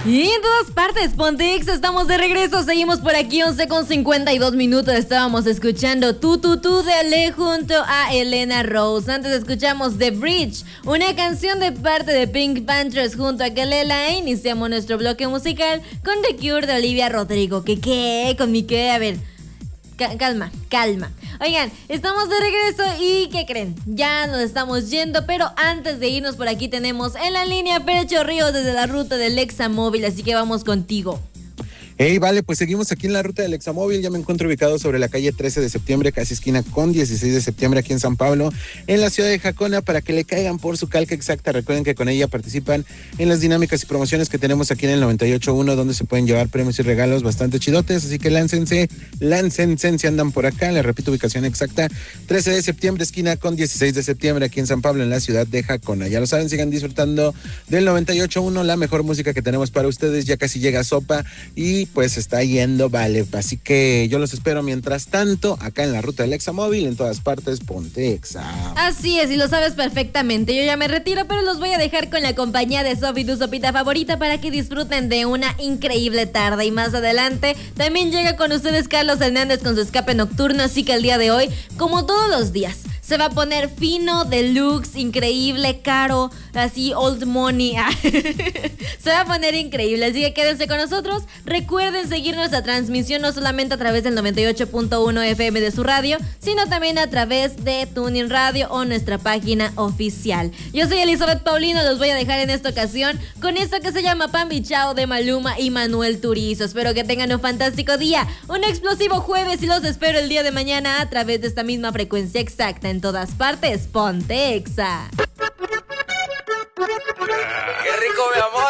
Y en todas partes, Pontex, estamos de regreso. Seguimos por aquí, 11:52. Estábamos escuchando Tú de Ale junto a Elena Rose. Antes escuchamos The Bridge, una canción de parte de Pink Panthers junto a Kelela. E iniciamos nuestro bloque musical con The Cure de Olivia Rodrigo. ¿Qué? ¿Con mi qué? A ver, calma. Oigan, estamos de regreso y ¿qué creen? Ya nos estamos yendo, pero antes de irnos por aquí tenemos en la línea Perecho Ríos desde la ruta del Examóvil, así que vamos contigo. Hey, vale, pues seguimos aquí en la ruta del Examóvil. Ya me encuentro ubicado sobre la calle 13 de septiembre, casi esquina con 16 de septiembre aquí en San Pablo, en la ciudad de Jacona, para que le caigan por su calca exacta. Recuerden que con ella participan en las dinámicas y promociones que tenemos aquí en el 98.1, donde se pueden llevar premios y regalos bastante chidotes, así que láncense si andan por acá. Les repito, ubicación exacta, 13 de septiembre, esquina con 16 de septiembre aquí en San Pablo, en la ciudad de Jacona. Ya lo saben, sigan disfrutando del 98.1, la mejor música que tenemos para ustedes. Ya casi llega Sopa y pues está yendo, vale, así que yo los espero mientras tanto acá en la ruta del Examóvil, en todas partes, ponte Exa. Así es, y lo sabes perfectamente. Yo ya me retiro, pero los voy a dejar con la compañía de Sofi, tu sopita favorita, para que disfruten de una increíble tarde. Y más adelante también llega con ustedes Carlos Hernández con su escape nocturno, así que el día de hoy, como todos los días, se va a poner fino, deluxe, increíble, caro, así old money. Se va a poner increíble, así que quédense con nosotros. Recuerden seguir nuestra transmisión no solamente a través del 98.1 FM de su radio, sino también a través de Tuning Radio o nuestra página oficial. Yo soy Elizabeth Paulino, los voy a dejar en esta ocasión con esto que se llama Pan Bichao de Maluma y Manuel Turizo. Espero que tengan un fantástico día, un explosivo jueves, y los espero el día de mañana a través de esta misma frecuencia exacta. En todas partes, ponte Exa. Qué rico, mi amor.